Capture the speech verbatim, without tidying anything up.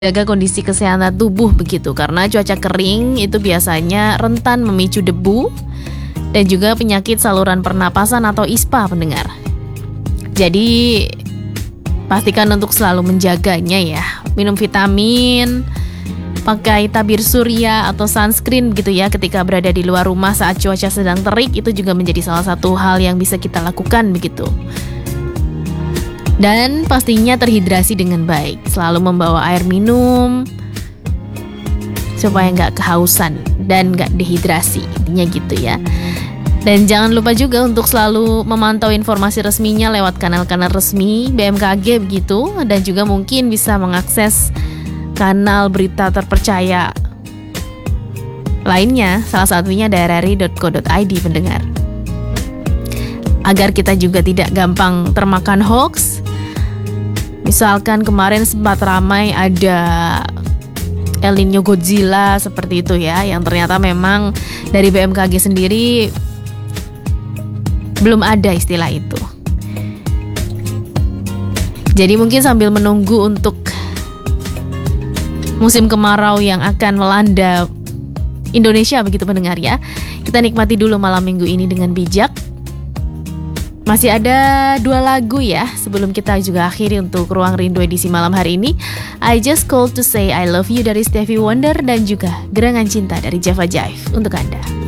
jaga kondisi kesehatan tubuh begitu, karena cuaca kering itu biasanya rentan memicu debu dan juga penyakit saluran pernapasan atau ISPA pendengar. Jadi pastikan untuk selalu menjaganya ya. Minum vitamin, pakai tabir surya atau sunscreen gitu ya ketika berada di luar rumah saat cuaca sedang terik, itu juga menjadi salah satu hal yang bisa kita lakukan begitu. Dan pastinya terhidrasi dengan baik, selalu membawa air minum supaya nggak kehausan dan nggak dehidrasi, intinya gitu ya. Dan jangan lupa juga untuk selalu memantau informasi resminya lewat kanal-kanal resmi B M K G begitu, dan juga mungkin bisa mengakses kanal berita terpercaya lainnya, salah satunya d r r i dot co dot i d pendengar. Agar kita juga tidak gampang termakan hoax. Misalkan kemarin sempat ramai ada El Nino Godzilla seperti itu ya, yang ternyata memang dari B M K G sendiri belum ada istilah itu. Jadi mungkin sambil menunggu untuk musim kemarau yang akan melanda Indonesia begitu pendengar ya, kita nikmati dulu malam minggu ini dengan bijak. Masih ada dua lagu ya sebelum kita juga akhiri untuk Ruang Rindu edisi malam hari ini. I Just Called to Say I Love You dari Stevie Wonder dan juga Gerangan Cinta dari Java Jive untuk Anda.